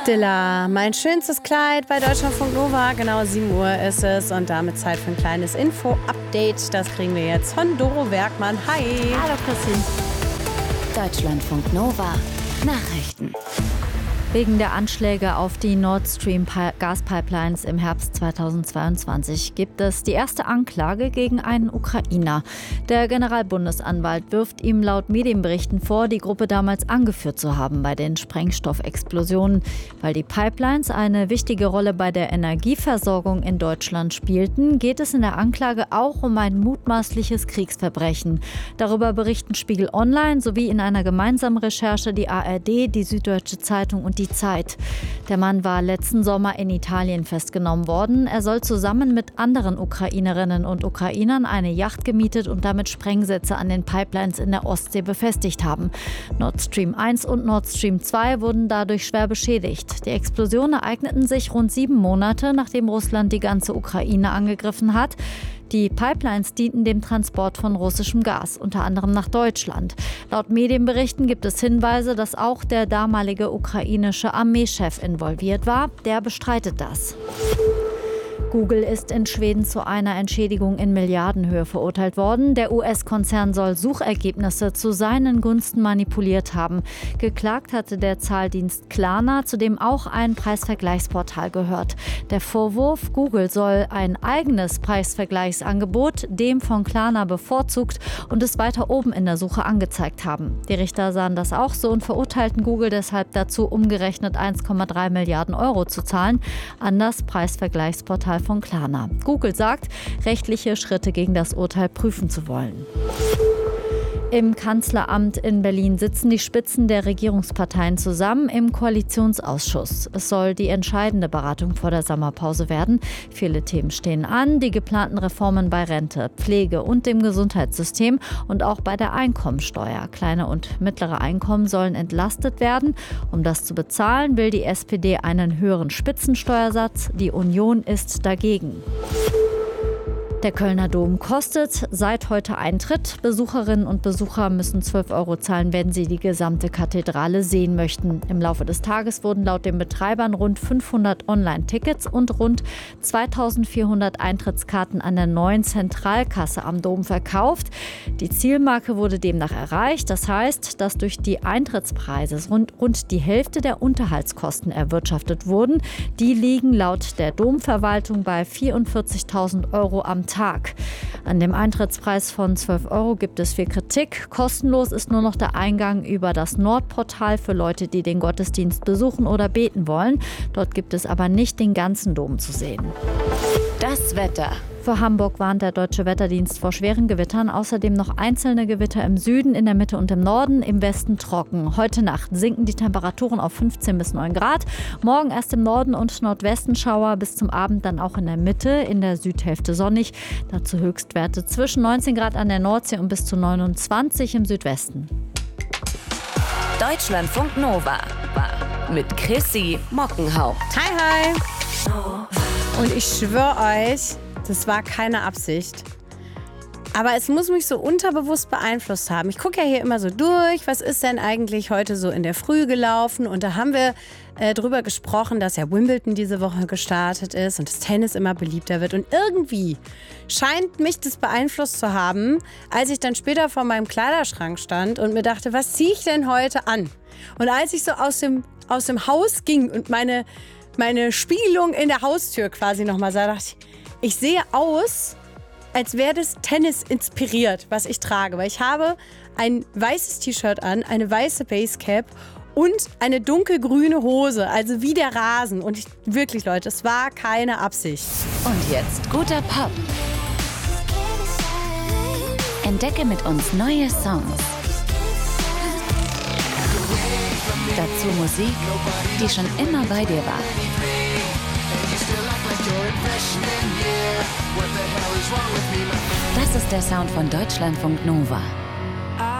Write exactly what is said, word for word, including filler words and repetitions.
Dilla, mein schönstes Kleid bei Deutschlandfunk Nova. Genau sieben Uhr ist es und damit Zeit für ein kleines Info-Update. Das kriegen wir jetzt von Doro Werkmann. Hi. Hallo Christine. Deutschlandfunk Nova Nachrichten. Wegen der Anschläge auf die Nord Stream Gaspipelines im Herbst zweitausendzweiundzwanzig gibt es die erste Anklage gegen einen Ukrainer. Der Generalbundesanwalt wirft ihm laut Medienberichten vor, die Gruppe damals angeführt zu haben bei den Sprengstoffexplosionen. Weil die Pipelines eine wichtige Rolle bei der Energieversorgung in Deutschland spielten, geht es in der Anklage auch um ein mutmaßliches Kriegsverbrechen. Darüber berichten Spiegel Online sowie in einer gemeinsamen Recherche die A R D, die Süddeutsche Zeitung und die Zeit. Der Mann war letzten Sommer in Italien festgenommen worden. Er soll zusammen mit anderen Ukrainerinnen und Ukrainern eine Yacht gemietet und damit Sprengsätze an den Pipelines in der Ostsee befestigt haben. Nord Stream eins und Nord Stream zwei wurden dadurch schwer beschädigt. Die Explosionen ereigneten sich rund sieben Monate, nachdem Russland die ganze Ukraine angegriffen hat. Die Pipelines dienten dem Transport von russischem Gas, unter anderem nach Deutschland. Laut Medienberichten gibt es Hinweise, dass auch der damalige ukrainische Armeechef involviert war. Der bestreitet das. Google ist in Schweden zu einer Entschädigung in Milliardenhöhe verurteilt worden. Der U S-Konzern soll Suchergebnisse zu seinen Gunsten manipuliert haben. Geklagt hatte der Zahldienst Klarna, zu dem auch ein Preisvergleichsportal gehört. Der Vorwurf, Google soll ein eigenes Preisvergleichsangebot dem von Klarna bevorzugt und es weiter oben in der Suche angezeigt haben. Die Richter sahen das auch so und verurteilten Google deshalb dazu, umgerechnet eins Komma drei Milliarden Euro zu zahlen an das Preisvergleichsportal von Klarna. Google sagt, rechtliche Schritte gegen das Urteil prüfen zu wollen. Im Kanzleramt in Berlin sitzen die Spitzen der Regierungsparteien zusammen im Koalitionsausschuss. Es soll die entscheidende Beratung vor der Sommerpause werden. Viele Themen stehen an, die geplanten Reformen bei Rente, Pflege und dem Gesundheitssystem und auch bei der Einkommensteuer. Kleine und mittlere Einkommen sollen entlastet werden. Um das zu bezahlen, will die S P D einen höheren Spitzensteuersatz. Die Union ist dagegen. Der Kölner Dom kostet seit heute Eintritt. Besucherinnen und Besucher müssen zwölf Euro zahlen, wenn sie die gesamte Kathedrale sehen möchten. Im Laufe des Tages wurden laut den Betreibern rund fünfhundert Online-Tickets und rund zweitausendvierhundert Eintrittskarten an der neuen Zentralkasse am Dom verkauft. Die Zielmarke wurde demnach erreicht. Das heißt, dass durch die Eintrittspreise rund, rund die Hälfte der Unterhaltskosten erwirtschaftet wurden. Die liegen laut der Domverwaltung bei vierundvierzigtausend Euro am Tag. An dem Eintrittspreis von zwölf Euro gibt es viel Kritik. Kostenlos ist nur noch der Eingang über das Nordportal für Leute, die den Gottesdienst besuchen oder beten wollen. Dort gibt es aber nicht den ganzen Dom zu sehen. Das Wetter. Für Hamburg warnt der Deutsche Wetterdienst vor schweren Gewittern. Außerdem noch einzelne Gewitter im Süden, in der Mitte und im Norden, im Westen trocken. Heute Nacht sinken die Temperaturen auf fünfzehn bis neun Grad. Morgen erst im Norden und Nordwesten Schauer, bis zum Abend dann auch in der Mitte, in der Südhälfte sonnig. Dazu Höchstwerte zwischen neunzehn Grad an der Nordsee und bis zu neunundzwanzig im Südwesten. Deutschlandfunk Nova mit Chrissy Mockenhaupt. Hi, hi. Und ich schwöre euch, das war keine Absicht. Aber es muss mich so unterbewusst beeinflusst haben. Ich gucke ja hier immer so durch, was ist denn eigentlich heute so in der Früh gelaufen? Und da haben wir äh, drüber gesprochen, dass ja Wimbledon diese Woche gestartet ist und das Tennis immer beliebter wird. Und irgendwie scheint mich das beeinflusst zu haben, als ich dann später vor meinem Kleiderschrank stand und mir dachte, was ziehe ich denn heute an? Und als ich so aus dem, aus dem Haus ging und meine, meine Spiegelung in der Haustür quasi nochmal sah, dachte ich, ich sehe aus, als wäre das Tennis inspiriert, was ich trage. Weil ich habe ein weißes T-Shirt an, eine weiße Basecap und eine dunkelgrüne Hose, also wie der Rasen. Und ich, wirklich, Leute, es war keine Absicht. Und jetzt guter Pop. Entdecke mit uns neue Songs. Dazu Musik, die schon immer bei dir war. Das ist der Sound von Deutschlandfunk Nova.